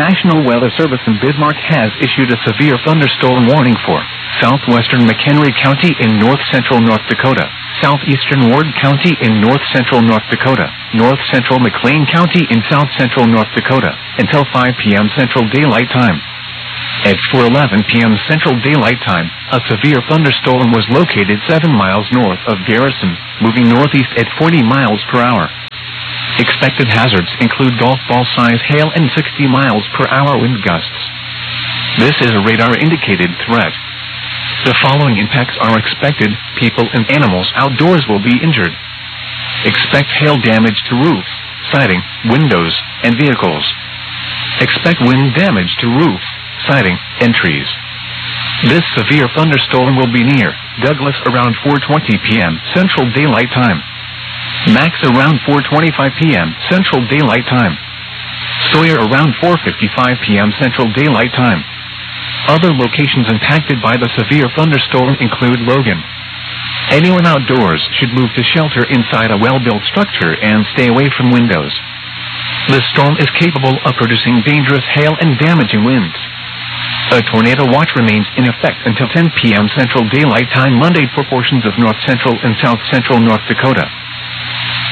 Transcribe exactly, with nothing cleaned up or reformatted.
National Weather Service in Bismarck has issued a severe thunderstorm warning for southwestern McHenry County in north-central North Dakota, southeastern Ward County in north-central North Dakota, north-central McLean County in south-central North Dakota, until five p m Central Daylight Time. At four eleven p m Central Daylight Time, a severe thunderstorm was located seven miles north of Garrison, moving northeast at forty miles per hour. Expected hazards include golf ball-size hail and sixty miles per hour wind gusts. This is a radar-indicated threat. The following impacts are expected: people and animals outdoors will be injured. Expect hail damage to roof, siding, windows, and vehicles. Expect wind damage to roof, siding, and trees. This severe thunderstorm will be near Douglas around four twenty p m Central Daylight Time. Max around four twenty-five p m Central Daylight Time. Sawyer around four fifty-five p m Central Daylight Time. Other locations impacted by the severe thunderstorm include Logan. Anyone outdoors should move to shelter inside a well-built structure and stay away from windows. The storm is capable of producing dangerous hail and damaging winds. A tornado watch remains in effect until ten p m Central Daylight Time Monday for portions of north-central and south-central North Dakota.